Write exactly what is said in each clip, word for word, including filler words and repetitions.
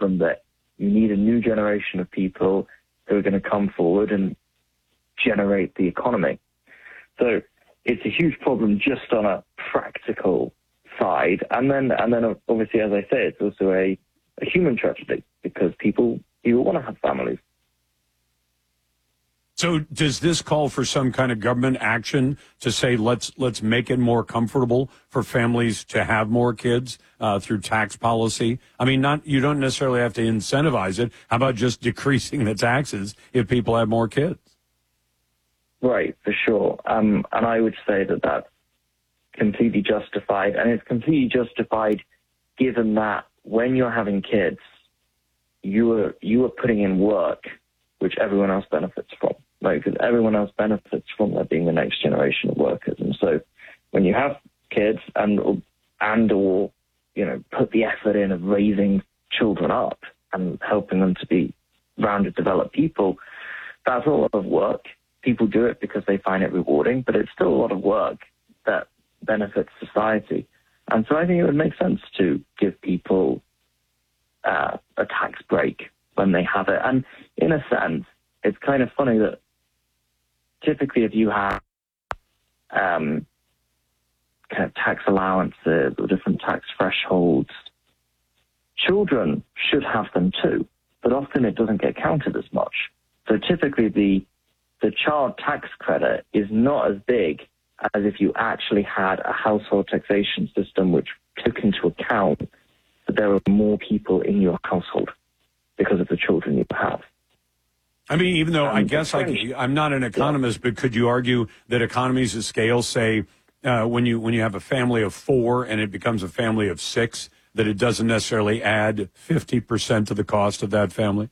problem that you need a new generation of people who are going to come forward and generate the economy. So it's a huge problem just on a practical side. And then, and then obviously, as I say, it's also a, a human tragedy because people, people want to have families. So does this call for some kind of government action to say, let's let's make it more comfortable for families to have more kids uh, through tax policy? I mean, not you don't necessarily have to incentivize it. How about just decreasing the taxes if people have more kids? Right, for sure. Um, and I would say that that's completely justified. And it's completely justified given that when you're having kids, you are, you are putting in work which everyone else benefits from. Right, because everyone else benefits from there being the next generation of workers. And so when you have kids and, and or, you know, put the effort in of raising children up and helping them to be rounded, developed people, that's a lot of work. People do it because they find it rewarding, but it's still a lot of work that benefits society. And so I think it would make sense to give people uh, a tax break when they have it. And in a sense, it's kind of funny that typically if you have um, kind of tax allowances or different tax thresholds, children should have them too, but often it doesn't get counted as much. So typically the the child tax credit is not as big as if you actually had a household taxation system which took into account that there are more people in your household because of the children you have. I mean, even though um, I guess I, I'm not an economist, yeah. But could you argue that economies of scale say uh, when you when you have a family of four and it becomes a family of six, that it doesn't necessarily add fifty percent to the cost of that family?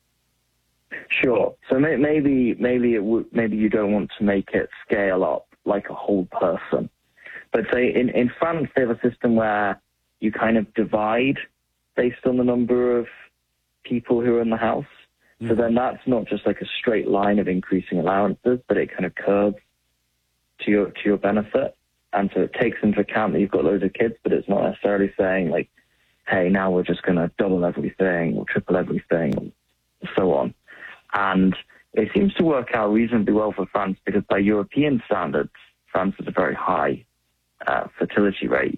Sure. So may, maybe maybe it w- maybe you don't want to make it scale up like a whole person. But say in, in France, they have a system where you kind of divide based on the number of people who are in the house. So then that's not just like a straight line of increasing allowances, but it kind of curves to your to your benefit. And so it takes into account that you've got loads of kids, but it's not necessarily saying like, hey, now we're just going to double everything or triple everything and so on. And it seems to work out reasonably well for France because by European standards, France has a very high uh, fertility rate.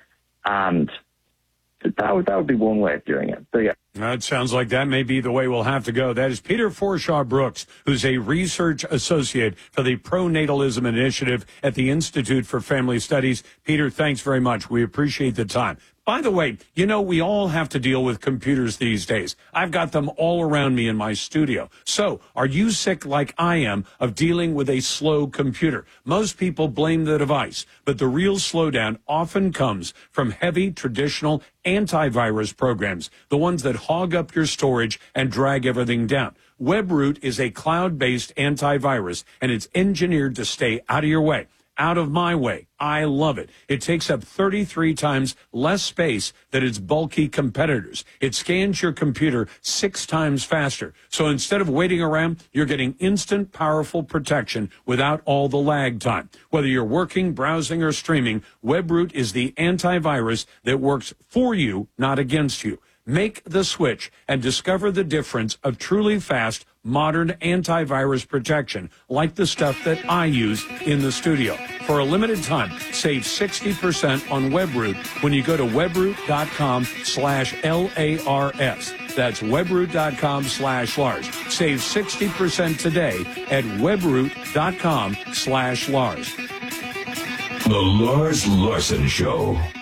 And that would, that would be one way of doing it. So, yeah. That sounds like that may be the way we'll have to go. That is Peter Forshaw Brooks, who's a research associate for the Pronatalism Initiative at the Institute for Family Studies. Peter, thanks very much. We appreciate the time. By the way, you know, we all have to deal with computers these days. I've got them all around me in my studio. So are you sick like I am of dealing with a slow computer? Most people blame the device, but the real slowdown often comes from heavy traditional antivirus programs, the ones that hog up your storage and drag everything down. WebRoot is a cloud-based antivirus, and it's engineered to stay out of your way. Out of my way. I love it. It takes up thirty-three times less space than its bulky competitors. It scans your computer six times faster. So instead of waiting around, you're getting instant, powerful protection without all the lag time. Whether you're working, browsing, or streaming, WebRoot is the antivirus that works for you, not against you. Make the switch and discover the difference of truly fast, modern antivirus protection, like the stuff that I use in the studio. For a limited time, save sixty percent on WebRoot when you go to webroot.com slash L-A-R-S. That's webroot.com slash Lars. Save sixty percent today at webroot.com slash Lars. The Lars Larson Show.